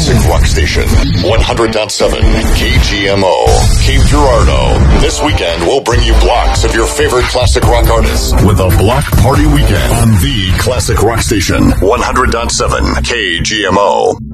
Classic Rock Station, 100.7 KGMO. Cape Girardeau. This weekend, we'll bring you blocks of your favorite classic rock artists with a block party weekend on the Classic Rock Station, 100.7 KGMO.